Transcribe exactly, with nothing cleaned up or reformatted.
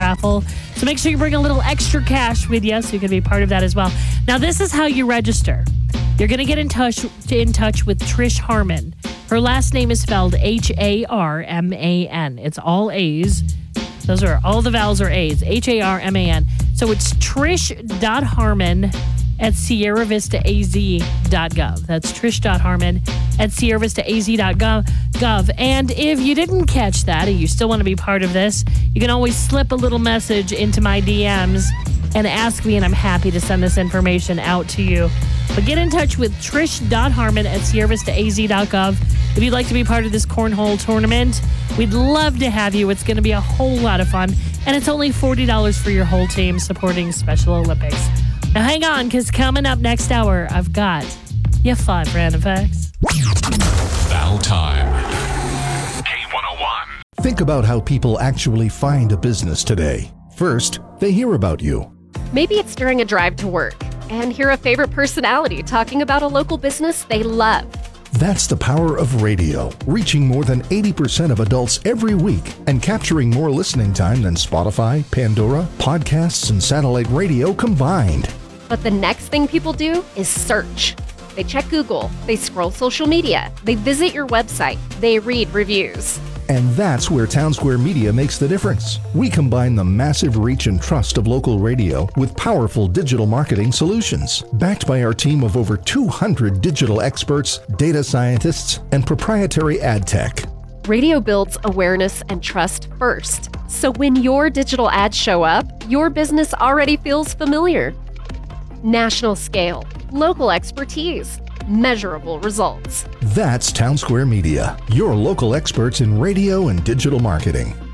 raffle. So make sure you bring a little extra cash with you so you can be part of that as well. Now, this is how you register. You're going to get in touch in touch with Trish Harmon. Her last name is spelled H A R M A N. It's all A's. Those are all the vowels are A's. H A R M A N. So it's trish.harmon at sierra vista a z dot gov. That's trish.harmon at sierra vista a z dot gov. And if you didn't catch that and you still want to be part of this, you can always slip a little message into my D Ms and ask me, and I'm happy to send this information out to you. But get in touch with trish.harmon at sierra vista a z dot gov if you'd like to be part of this cornhole tournament. We'd love to have you. It's going to be a whole lot of fun. And it's only forty dollars for your whole team supporting Special Olympics. Now hang on, because coming up next hour, I've got your five random facts. Val time. K one oh one. Think about how people actually find a business today. First, they hear about you. Maybe it's during a drive to work and hear a favorite personality talking about a local business they love. That's the power of radio, reaching more than eighty percent of adults every week and capturing more listening time than Spotify, Pandora, podcasts, and satellite radio combined. But the next thing people do is search. They check Google, they scroll social media, they visit your website, they read reviews. And that's where Townsquare Media makes the difference. We combine the massive reach and trust of local radio with powerful digital marketing solutions, backed by our team of over two hundred digital experts, data scientists, and proprietary ad tech. Radio builds awareness and trust first. So when your digital ads show up, your business already feels familiar. National scale, local expertise, measurable results. That's Townsquare Media, your local experts in radio and digital marketing.